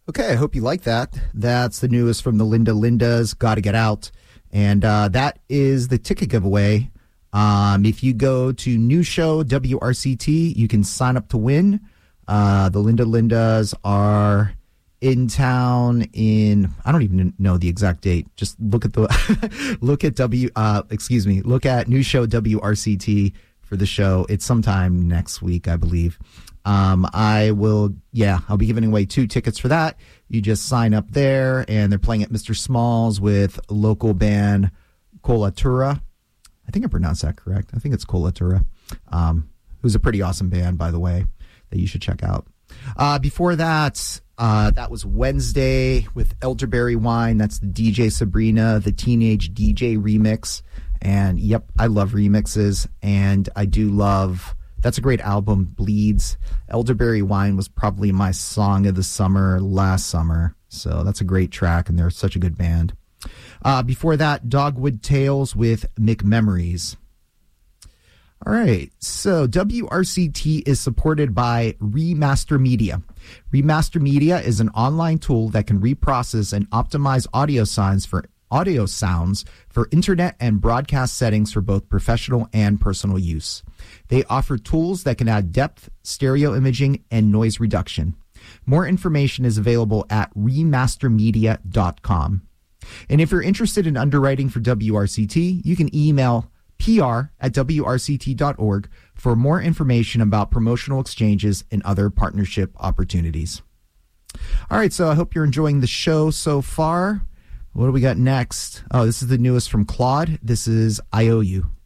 Okay, I hope you like that. That's the newest from the Linda Lindas, Gotta Get Out. And that is the ticket giveaway. If you go to New Show WRCT, you can sign up to win. The Linda Lindas are in town in, I don't even know the exact date. Just look at the look at New Show WRCT for the show. It's sometime next week, I believe. I'll be giving away 2 tickets for that. You just sign up there, and they're playing at Mr. Smalls with local band Colatura. I think I pronounced that correct. I think it's Colatura, who's a pretty awesome band, by the way, that you should check out. Before that, that was Wednesday with Elderberry Wine. That's the DJ Sabrina, the Teenage DJ remix. And, yep, I love remixes, and I do love... That's a great album, Bleeds. Elderberry Wine was probably my song of the summer last summer. So that's a great track, and they're such a good band. Before that, Dogwood Tales with McMemories. All right, so WRCT is supported by Remaster Media. Remaster Media is an online tool that can reprocess and optimize audio sounds for internet and broadcast settings for both professional and personal use. They offer tools that can add depth, stereo imaging, and noise reduction. More information is available at remastermedia.com. And if you're interested in underwriting for WRCT, you can email pr@wrct.org for more information about promotional exchanges and other partnership opportunities. All right, so I hope you're enjoying the show so far. What do we got next? Oh, this is the newest from Claude. This is I Owe You.